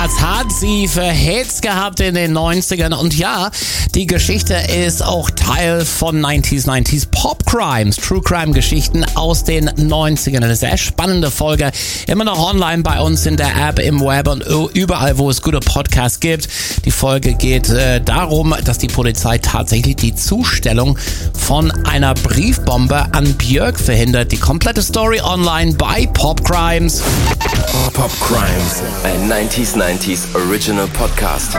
Was hat sie für Hits gehabt in den 90ern? Und ja, die Geschichte ist auch Teil von 90s Pop Crimes, True Crime Geschichten aus den 90ern. Eine sehr spannende Folge. Immer noch online bei uns in der App, im Web und überall, wo es gute Podcasts gibt. Die Folge geht darum, dass die Polizei tatsächlich die Zustellung von einer Briefbombe an Björk verhindert. Die komplette Story online bei Pop Crimes. Pop Crimes, ein 90s Original Podcast.